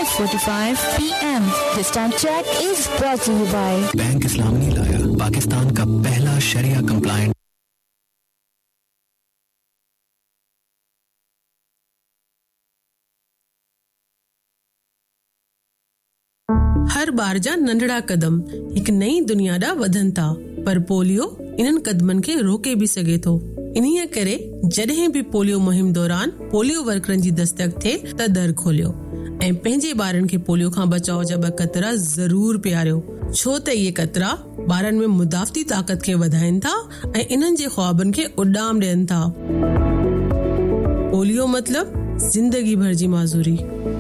5:45 p.m. This time check is brought to you by bank इस्लामी लाया पाकिस्तान का पहला शरिया compliant. हर बार जा नंढड़ा कदम एक नई दुनिया दा वधन था पर पोलियो इन्हन कदमन के रोके भी सके थो। इन्हीअ करे जॾहिं भी पोलियो मुहिम दौरान पोलियो वर्करन जी दस्तक थे त दर खोलियो ऐं पंहिंजे ॿारनि खे पोलियो खां बचाव जा 2 कतरा ज़रूर पियारियो छो त इहे कतरा ॿारनि में मुदाफ़ती ताक़त खे वधाइनि था ऐं इन्हनि जे ख्वाबनि खे उॾाम ॾियनि था। पोलियो मतलब जिंदगी भर जी माज़ूरी।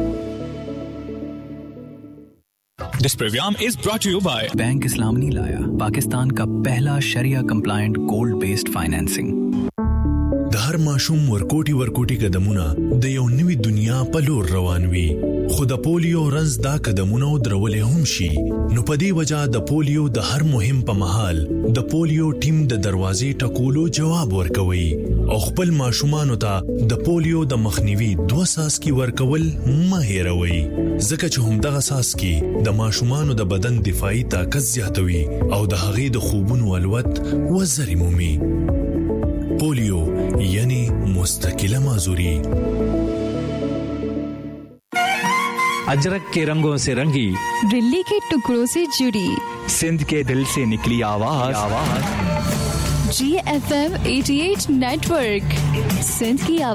This program is brought to you by bank इस्लामी लाया पाकिस्तान का पहला शरिया compliant gold based financing. د هر ماشوم ورکوټي قدمونه د یو نوې دنیا په لور روان وي خو د پولیو رنځ دا قدمونه درولې هم شي نو په دې وجہ د پولیو د هر مهم په محل د پولیو ټیم د دروازې ټکولو جواب ورکوي او خپل ماشومان ته د پولیو د مخنیوي 2 ساسکي ورکول مه هېروي ځکه چې هم دغه ساسکي د ماشومان د بدن دفاعي طاقت زیاتوي او د هغې د خوبونو الوت وزري مومي polio यानी मुस्तकिल माजूरी। अजरक के रंगों से रंगी दिल्ली के टुकड़ों से जुड़ी सिंध के दिल से निकली आवाज GFM 88 नेटवर्क सिंध की